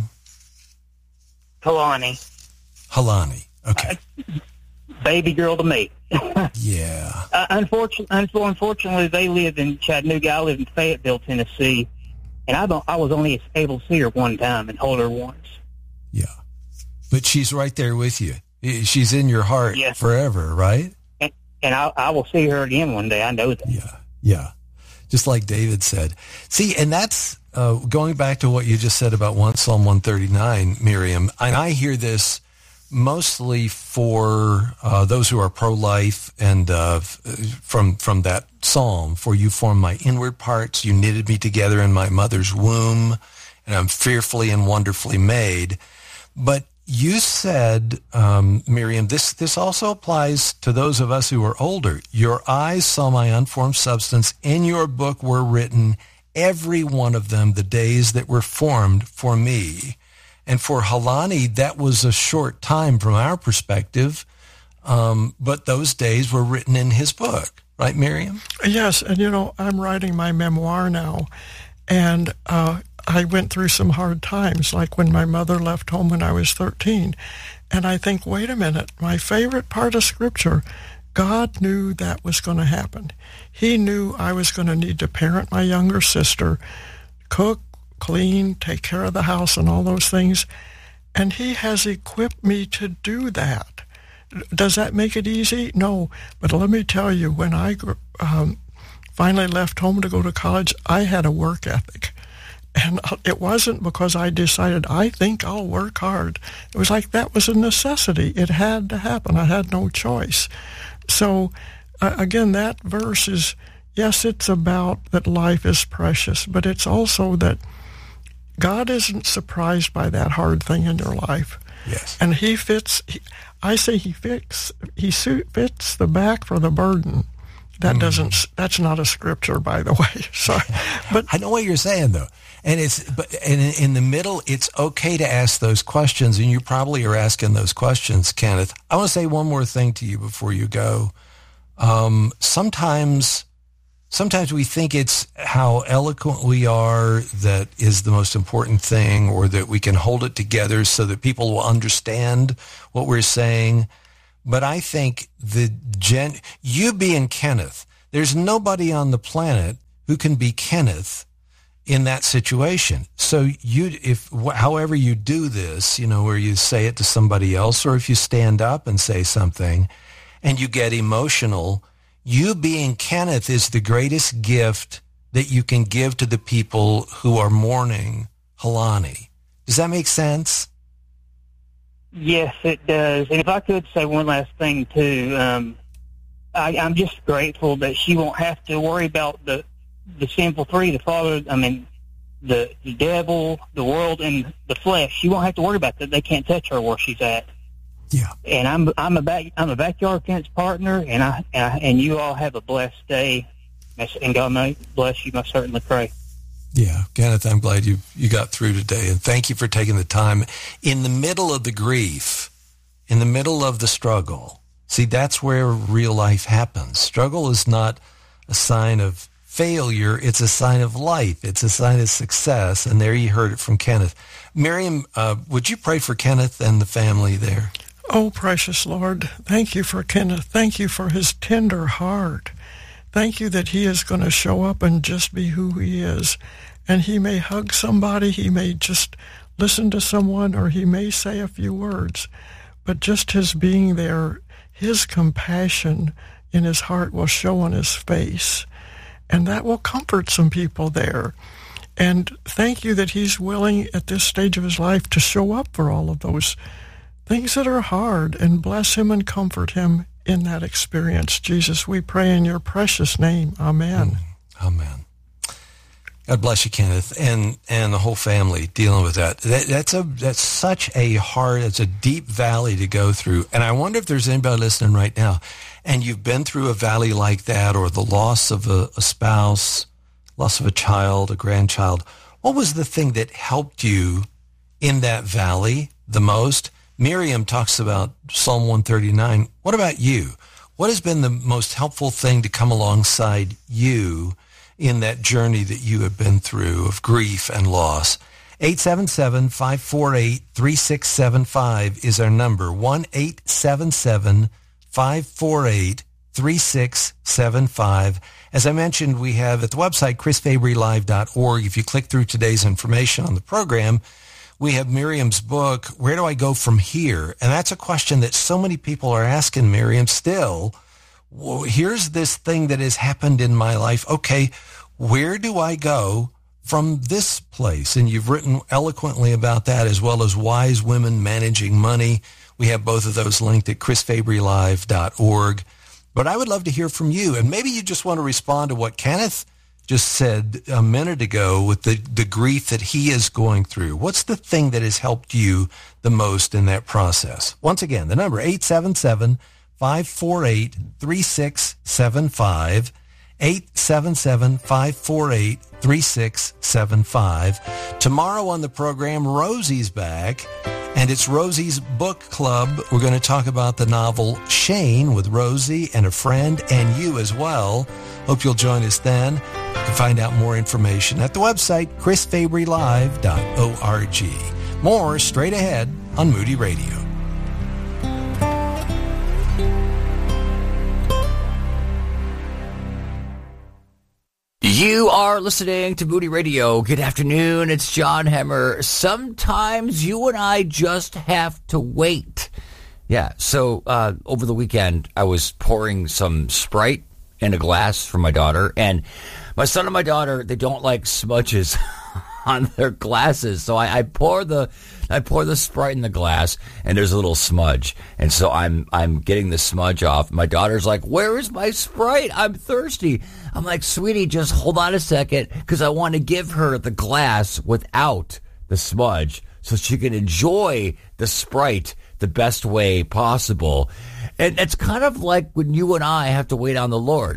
Kalani. Halani. Okay. Uh, baby girl to me. yeah. Uh, unfortunately, unfortunately, they live in Chattanooga. I live in Fayetteville, Tennessee. And I don't. I was only able to see her one time and hold her once. Yeah. But she's right there with you. She's in your heart yes. forever, right? And, and I, I will see her again one day. I know that. Yeah, yeah. Just like David said. See, and that's uh, going back to what you just said about one Psalm one thirty-nine, Miriam. And I hear this mostly for uh, those who are pro-life, and uh, from from that psalm, for you formed my inward parts, you knitted me together in my mother's womb, and I'm fearfully and wonderfully made. But you said, um, Miriam, this, this also applies to those of us who are older. Your eyes saw my unformed substance. In your book were written, every one of them, the days that were formed for me. And for Halani, that was a short time from our perspective, um, but those days were written in his book. Right, Miriam? Yes, and you know, I'm writing my memoir now, and uh, I went through some hard times, like when my mother left home when I was thirteen. And I think, wait a minute, my favorite part of Scripture, God knew that was going to happen. He knew I was going to need to parent my younger sister, cook, clean, take care of the house and all those things. And he has equipped me to do that. Does that make it easy? No. But let me tell you, when I um, finally left home to go to college, I had a work ethic. And it wasn't because I decided, I think I'll work hard. It was like that was a necessity. It had to happen. I had no choice. So, uh, again, that verse is, yes, it's about that life is precious, but it's also that God isn't surprised by that hard thing in your life. Yes. And he fits, he, I say he fits, he fits the back for the burden. That Mm. doesn't. That's not a scripture, by the way. Sorry, but I know what you're saying, though. And it's but and in, in the middle, it's okay to ask those questions, and you probably are asking those questions, Kenneth. I want to say one more thing to you before you go. Um, sometimes, sometimes we think it's how eloquent we are that is the most important thing, or that we can hold it together so that people will understand what we're saying. But I think the gen, you being Kenneth, there's nobody on the planet who can be Kenneth in that situation. So you, if however you do this, you know, where you say it to somebody else, or if you stand up and say something and you get emotional, you being Kenneth is the greatest gift that you can give to the people who are mourning Helani. Does that make sense? Yes, it does. And if I could say one last thing too, um, I, I'm just grateful that she won't have to worry about the the sinful three, the father, I mean, the the devil, the world, and the flesh. She won't have to worry about that. They can't touch her where she's at. Yeah. And I'm I'm a back I'm a backyard fence partner, and I, and I and you all have a blessed day, and God may bless you. Most certainly pray. Yeah, Kenneth, I'm glad you you got through today, and thank you for taking the time in the middle of the grief, in the middle of the struggle. See, that's where real life happens. Struggle is not a sign of failure, it's a sign of life. It's a sign of success, and there you heard it from Kenneth. Miriam, uh, would you pray for Kenneth and the family there? Oh, precious Lord, thank you for Kenneth. Thank you for his tender heart. Thank you that he is going to show up and just be who he is. And he may hug somebody, he may just listen to someone, or he may say a few words. But just his being there, his compassion in his heart will show on his face. And that will comfort some people there. And thank you that he's willing at this stage of his life to show up for all of those things that are hard, and bless him and comfort him in that experience. Jesus, we pray in your precious name. Amen. Mm, amen. God bless you, Kenneth, and, and the whole family dealing with that. that. That's a that's such a hard, it's a deep valley to go through. And I wonder if there's anybody listening right now, and you've been through a valley like that, or the loss of a, a spouse, loss of a child, a grandchild. What was the thing that helped you in that valley the most? Miriam talks about Psalm one thirty-nine. What about you? What has been the most helpful thing to come alongside you in that journey that you have been through of grief and loss? eight seven seven, five four eight, three six seven five is our number. one eight seven seven, five four eight, three six seven five. As I mentioned, we have at the website, chris fabry live dot org. If you click through today's information on the program, we have Miriam's book, Where Do I Go From Here? And that's a question that so many people are asking Miriam still. Well, here's this thing that has happened in my life. Okay, where do I go from this place? And you've written eloquently about that, as well as Wise Women Managing Money. We have both of those linked at chris fabry live dot org. But I would love to hear from you. And maybe you just want to respond to what Kenneth just said a minute ago with the, the grief that he is going through. What's the thing that has helped you the most in that process? Once again, the number eight seven seven, five four eight, three six seven five, eight seven seven, five four eight, three six seven five. Tomorrow on the program, Rosie's back, and it's Rosie's book club. We're going to talk about the novel Shane with Rosie and a friend, and you as well. Hope you'll join us then. You can find out more information at the website, chris fabry live dot org. More straight ahead on Moody Radio. You are listening to Moody Radio. Good afternoon. It's John Hemmer. Sometimes you and I just have to wait. Yeah, so uh, over the weekend, I was pouring some Sprite in a glass for my daughter, and my son and my daughter, they don't like smudges on their glasses, so I, I pour the I pour the Sprite in the glass, and there's a little smudge, and so I'm I'm getting the smudge off. My daughter's like, "Where is my Sprite? I'm thirsty." I'm like, "Sweetie, just hold on a second, because I want to give her the glass without the smudge, so she can enjoy the Sprite the best way possible." And it's kind of like when you and I have to wait on the Lord.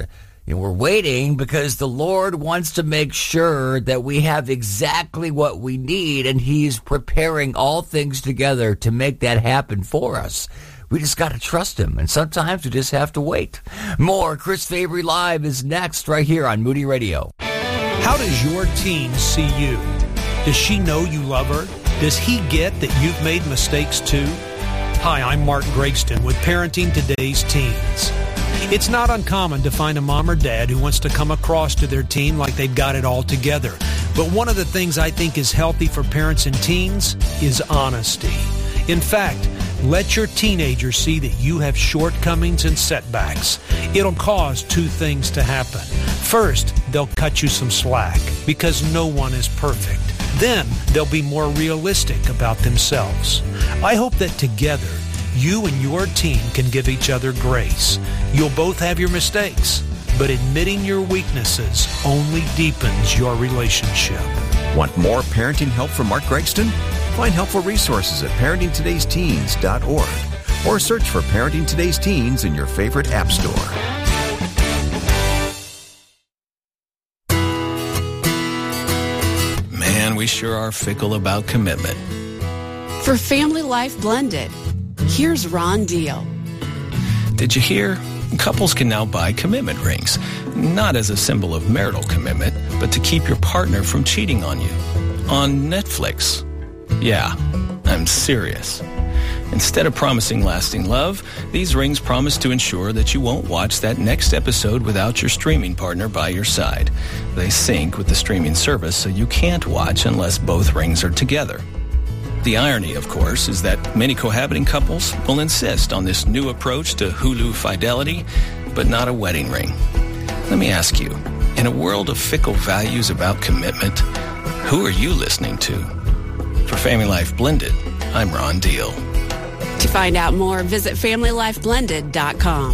And we're waiting because the Lord wants to make sure that we have exactly what we need, and He's preparing all things together to make that happen for us. We just got to trust Him, and sometimes we just have to wait. More Chris Fabry Live is next right here on Moody Radio. How does your teen see you? Does she know you love her? Does he get that you've made mistakes too? Hi, I'm Mark Gregston with Parenting Today's Teens. It's not uncommon to find a mom or dad who wants to come across to their teen like they've got it all together. But one of the things I think is healthy for parents and teens is honesty. In fact, let your teenager see that you have shortcomings and setbacks. It'll cause two things to happen. First, they'll cut you some slack because no one is perfect. Then they'll be more realistic about themselves. I hope that together, you and your teen can give each other grace. You'll both have your mistakes, but admitting your weaknesses only deepens your relationship. Want more parenting help from Mark Gregston? Find helpful resources at parenting todays teens dot org or search for Parenting Today's Teens in your favorite app store. Man, we sure are fickle about commitment. For Family Life Blended, here's Ron Deal. Did you hear? Couples can now buy commitment rings, not as a symbol of marital commitment, but to keep your partner from cheating on you. On Netflix. Yeah, I'm serious. Instead of promising lasting love, these rings promise to ensure that you won't watch that next episode without your streaming partner by your side. They sync with the streaming service, so you can't watch unless both rings are together. The irony, of course, is that many cohabiting couples will insist on this new approach to Hulu fidelity, but not a wedding ring. Let me ask you, in a world of fickle values about commitment, who are you listening to? For Family Life Blended, I'm Ron Deal. To find out more, visit family life blended dot com.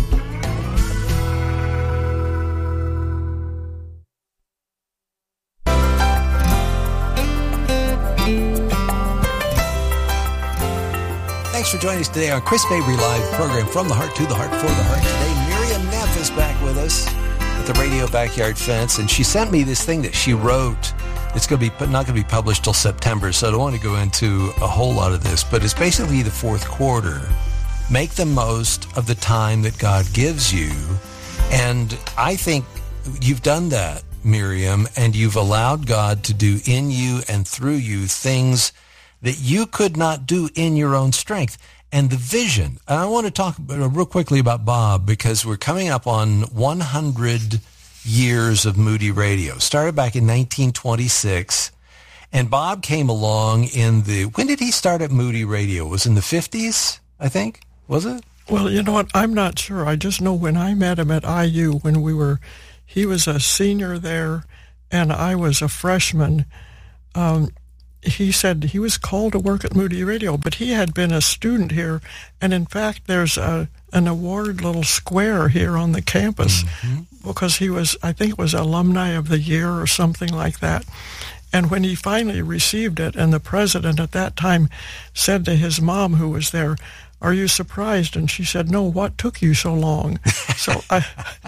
Thanks for joining us today on Chris Fabry Live program From the Heart to the Heart for the Heart. Today, Miriam Neff is back with us at the Radio Backyard Fence, and she sent me this thing that she wrote. It's going to be not going to be published till September, so I don't want to go into a whole lot of this, but it's basically the fourth quarter. Make the most of the time that God gives you, and I think you've done that, Miriam, and you've allowed God to do in you and through you things that you could not do in your own strength. And the vision, and I want to talk real quickly about Bob, because we're coming up on one hundred years of Moody Radio. Started back in nineteen twenty-six, and Bob came along in the, when did he start at Moody Radio? It was in the fifties, I think, was it? Well, you know what, I'm not sure. I just know when I met him at I U, when we were, he was a senior there, and I was a freshman, um, he said he was called to work at Moody Radio, but he had been a student here, and in fact, there's a an award little square here on the campus, mm-hmm. because he was, I think it was Alumni of the Year or something like that. And when he finally received it, and the president at that time said to his mom, who was there, "Are you surprised?" And she said, "No, what took you so long?" So I,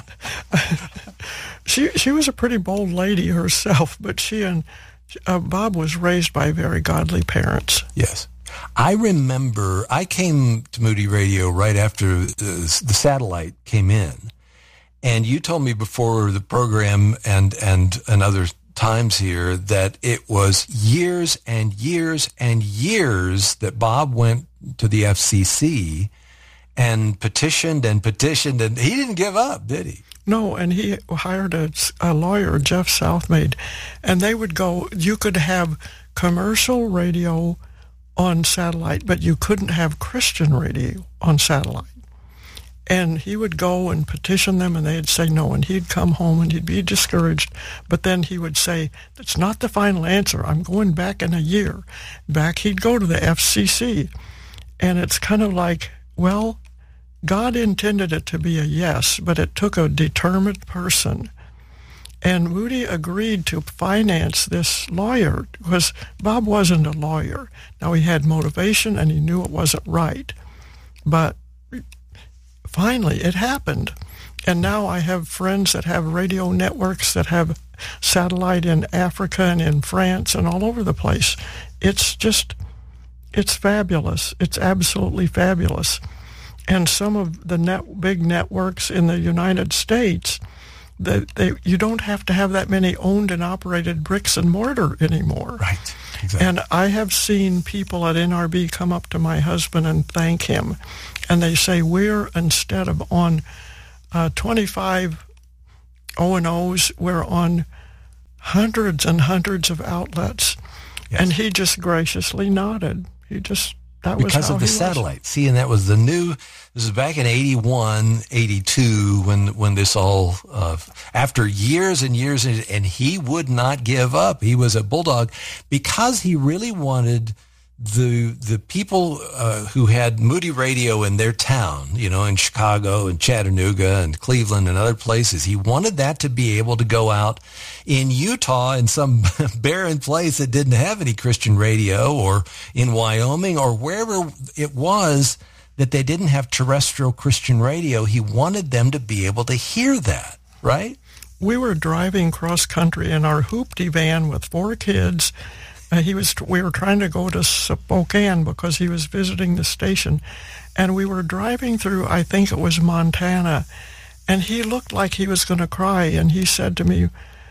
she she was a pretty bold lady herself, but she and uh, Bob was raised by very godly parents. Yes. I remember I came to Moody Radio right after the, the satellite came in, and you told me before the program and, and, and other times here that it was years and years and years that Bob went to the F C C and petitioned and petitioned, and he didn't give up, did he? No, and he hired a, a lawyer, Jeff Southmaid, and they would go, you could have commercial radio on satellite, but you couldn't have Christian radio on satellite. And he would go and petition them, and they'd say no, and he'd come home and he'd be discouraged, but then he would say, that's not the final answer, I'm going back in a year. Back he'd go to the F C C, and it's kind of like, well, God intended it to be a yes, but it took a determined person. And Moody agreed to finance this lawyer because Bob wasn't a lawyer. Now, he had motivation and he knew it wasn't right. But finally, it happened. And now I have friends that have radio networks that have satellite in Africa and in France and all over the place. It's just, it's fabulous. It's absolutely fabulous. And some of the net, big networks in the United States, they, they, you don't have to have that many owned and operated bricks and mortar anymore. Right. Exactly. And I have seen people at N R B come up to my husband and thank him. And they say, we're, instead of on uh, twenty-five O and O's, we're on hundreds and hundreds of outlets. Yes. And he just graciously nodded. He just, that was because how of the he satellite. was. See, and that was the new, this was back in eighty-one, eighty-two, when when this all, uh, after years and years, and he would not give up. He was a bulldog because he really wanted the the people uh, who had Moody Radio in their town, you know, in Chicago and Chattanooga and Cleveland and other places. He wanted that to be able to go out in Utah in some barren place that didn't have any Christian radio, or in Wyoming or wherever it was that they didn't have terrestrial Christian radio. He wanted them to be able to hear that, right? We were driving cross country in our hoopty van with four kids. Uh, he was. We were trying to go to Spokane because he was visiting the station, and we were driving through, I think it was Montana, and he looked like he was going to cry, and he said to me,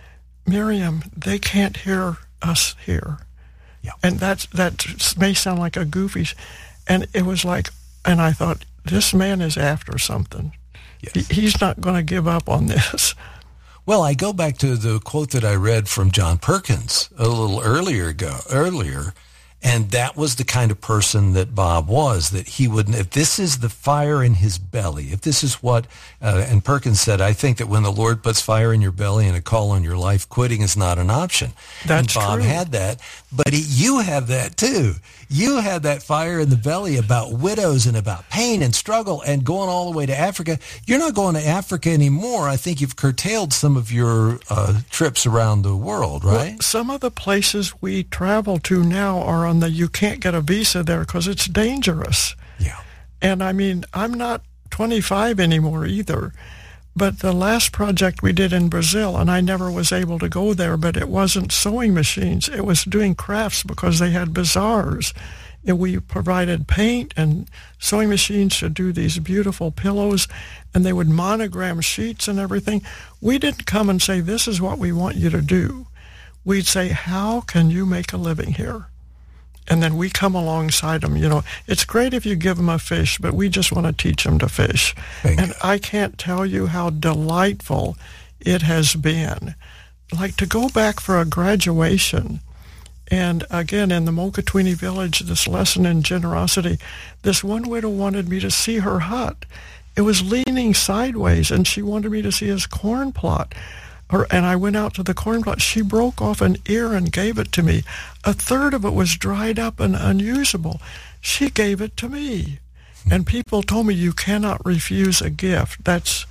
Miriam, they can't hear us here. Yeah. And that's, that may sound like a goofy, and it was like, and I thought, this man is after something. Yes. He, he's not going to give up on this. Well, I go back to the quote that I read from John Perkins a little earlier ago, earlier, and that was the kind of person that Bob was, that he would, if this is the fire in his belly, if this is what, uh, and Perkins said, I think that when the Lord puts fire in your belly and a call on your life, quitting is not an option. That's and Bob true. had that, but he, you have that too. You had that fire in the belly about widows and about pain and struggle and going all the way to Africa. You're not going to Africa anymore. I think you've curtailed some of your uh, trips around the world, right? Well, some of the places we travel to now are on the, you can't get a visa there because it's dangerous. Yeah. And I mean, I'm not twenty-five anymore either. But the last project we did in Brazil, and I never was able to go there, but it wasn't sewing machines. It was doing crafts because they had bazaars. And we provided paint and sewing machines to do these beautiful pillows, and they would monogram sheets and everything. We didn't come and say, this is what we want you to do. We'd say, how can you make a living here? And then we come alongside them. You know, it's great if you give them a fish, but we just want to teach them to fish. Thank and you. I can't tell you how delightful it has been. Like to go back for a graduation, and again, in the Mokatwini village, this lesson in generosity, this one widow wanted me to see her hut. It was leaning sideways, and she wanted me to see his corn plot. Or, and I went out to the corn plot. She broke off an ear and gave it to me. A third of it was dried up and unusable. She gave it to me. And people told me, you cannot refuse a gift. That's,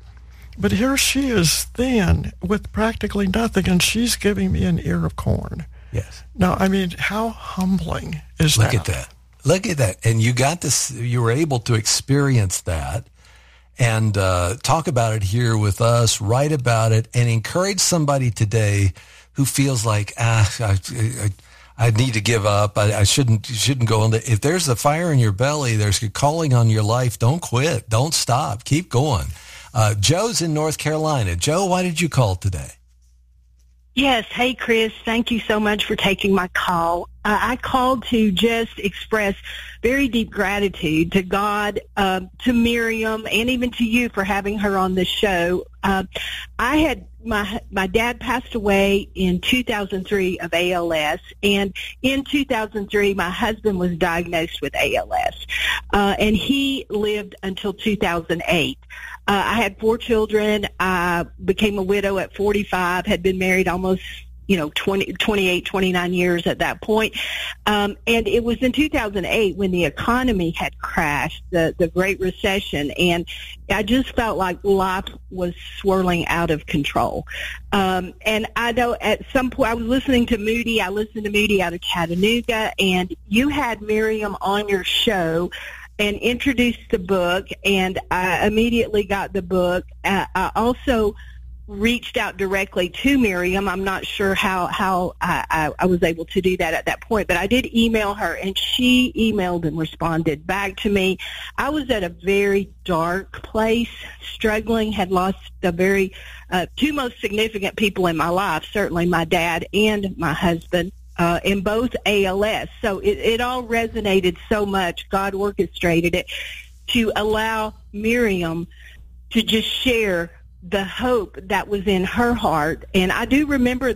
but here she is thin with practically nothing, and she's giving me an ear of corn. Yes. Now, I mean, how humbling is Look that? at that. Look at that. And you got this, you were able to experience that. And uh, talk about it here with us, write about it, and encourage somebody today who feels like, ah, I, I, I need to give up. I, I shouldn't shouldn't go on. The, if there's a fire in your belly, there's a calling on your life. Don't quit. Don't stop. Keep going. Uh, Joe's in North Carolina. Joe, why did you call today? Yes. Hey, Chris. Thank you so much for taking my call. Uh, I called to just express very deep gratitude to God, uh, to Miriam, and even to you for having her on the show. Uh, I had my my dad passed away in two thousand three of A L S, and in two thousand three, my husband was diagnosed with A L S, uh, and he lived until two thousand eight. Uh, I had four children. I became a widow at forty-five, had been married almost, you know, twenty, twenty-eight, twenty-nine years at that point. Um, and it was in two thousand eight when the economy had crashed, the, the Great Recession, and I just felt like life was swirling out of control. Um, and I know at some point, I was listening to Moody, I listened to Moody out of Chattanooga, and you had Miriam on your show and introduced the book, and I immediately got the book. Uh, I also reached out directly to Miriam. I'm not sure how, how I, I, I was able to do that at that point, but I did email her, and she emailed and responded back to me. I was at a very dark place, struggling, had lost the very uh, two most significant people in my life, certainly my dad and my husband, uh, in both A L S. So it, it all resonated so much. God orchestrated it to allow Miriam to just share the hope that was in her heart. And I do remember